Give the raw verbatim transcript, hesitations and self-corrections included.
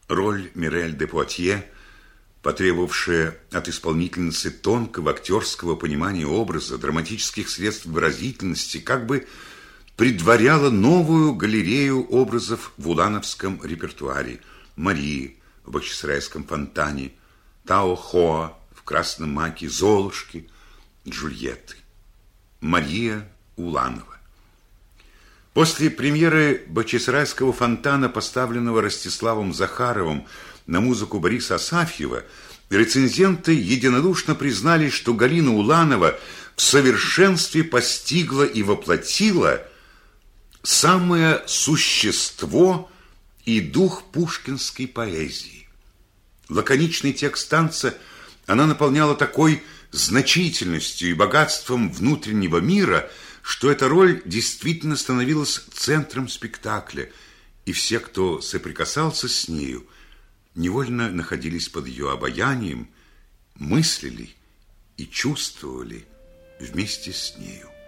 Роль Мирель де Пуатье, потребовавшая от исполнительницы тонкого актерского понимания образа, драматических средств выразительности, как бы предваряла новую галерею образов в улановском репертуаре: Марии в Бахчисарайском фонтане, Тао-Хоа в Красном маке, Золушки, Джульетты. Мария Уланова. После премьеры Бахчисарайского фонтана, поставленного Ростиславом Захаровым на музыку Бориса Асафьева, рецензенты единодушно признали, что Галина Уланова в совершенстве постигла и воплотила самое существо и дух пушкинской поэзии. Лаконичный текст танца она наполняла такой значительностью и богатством внутреннего мира, что эта роль действительно становилась центром спектакля, и все, кто соприкасался с нею, невольно находились под ее обаянием, мыслили и чувствовали вместе с нею.